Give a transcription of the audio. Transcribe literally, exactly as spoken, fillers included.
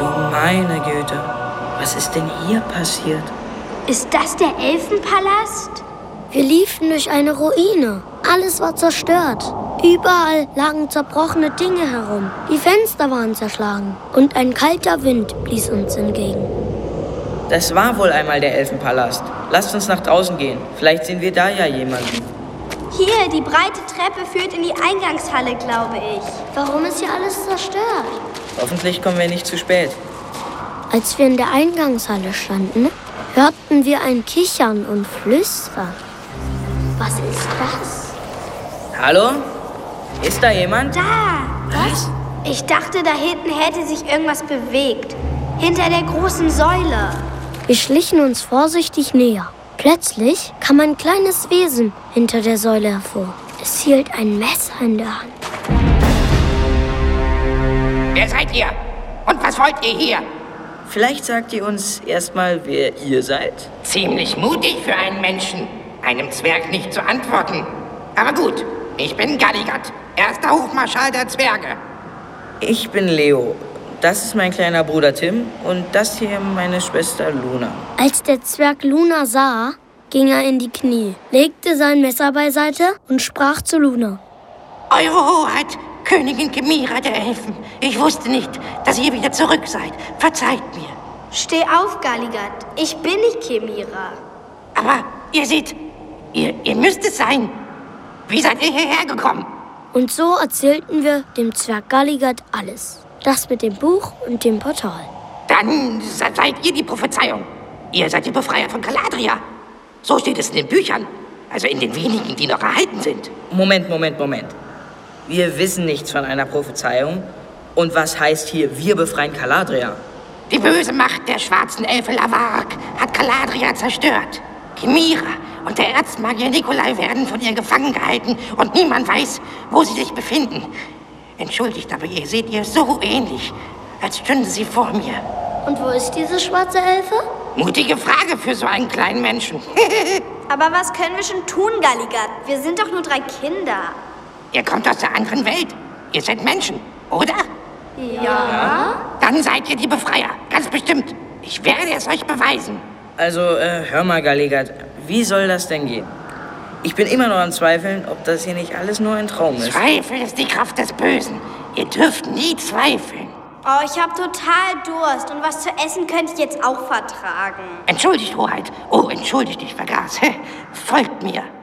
Du meine Güte, was ist denn hier passiert? Ist das der Elfenpalast? Wir liefen durch eine Ruine. Alles war zerstört. Überall lagen zerbrochene Dinge herum. Die Fenster waren zerschlagen. Und ein kalter Wind blies uns entgegen. Das war wohl einmal der Elfenpalast. Lasst uns nach draußen gehen. Vielleicht sehen wir da ja jemanden. Hier, die breite Treppe führt in die Eingangshalle, glaube ich. Warum ist hier alles zerstört? Hoffentlich kommen wir nicht zu spät. Als wir in der Eingangshalle standen, hörten wir ein Kichern und Flüstern. Was ist das? Hallo? Ist da jemand? Da! Was? Ich dachte, da hinten hätte sich irgendwas bewegt. Hinter der großen Säule. Wir schlichen uns vorsichtig näher. Plötzlich kam ein kleines Wesen hinter der Säule hervor. Es hielt ein Messer in der Hand. Wer seid ihr? Und was wollt ihr hier? Vielleicht sagt ihr uns erstmal, wer ihr seid? Ziemlich mutig für einen Menschen, einem Zwerg nicht zu antworten. Aber gut, ich bin Galligat, erster Hofmarschall der Zwerge. Ich bin Leo. Das ist mein kleiner Bruder Tim und das hier meine Schwester Luna. Als der Zwerg Luna sah, ging er in die Knie, legte sein Messer beiseite und sprach zu Luna. Eure Hoheit, Königin Chimera der Elfen, ich wusste nicht, dass ihr wieder zurück seid. Verzeiht mir. Steh auf, Galligat. Ich bin nicht Chimera. Aber ihr seht, ihr, ihr müsst es sein. Wie seid ihr hierher gekommen? Und so erzählten wir dem Zwerg Galligat alles. Das mit dem Buch und dem Portal. Dann seid ihr die Prophezeiung. Ihr seid die Befreier von Galadria. So steht es in den Büchern. Also in den wenigen, die noch erhalten sind. Moment, Moment, Moment. Wir wissen nichts von einer Prophezeiung. Und was heißt hier, wir befreien Galadria? Die böse Macht der schwarzen Elfe Lavark hat Galadria zerstört. Chimera und der Erzmagier Nikolai werden von ihr gefangen gehalten und niemand weiß, wo sie sich befinden. Entschuldigt, aber ihr seht ihr so ähnlich, als stünde sie vor mir. Und wo ist diese schwarze Elfe? Mutige Frage für so einen kleinen Menschen. Aber was können wir schon tun, Galligat? Wir sind doch nur drei Kinder. Ihr kommt aus der anderen Welt. Ihr seid Menschen, oder? Ja. Dann seid ihr die Befreier, ganz bestimmt. Ich werde es euch beweisen. Also, äh, hör mal, Galligat, wie soll das denn gehen? Ich bin immer noch am Zweifeln, ob das hier nicht alles nur ein Traum ist. Zweifel ist die Kraft des Bösen. Ihr dürft nie zweifeln. Oh, ich habe total Durst und was zu essen könnte ich jetzt auch vertragen. Entschuldigt, Hoheit. Oh, entschuldigt, ich vergaß. Folgt mir.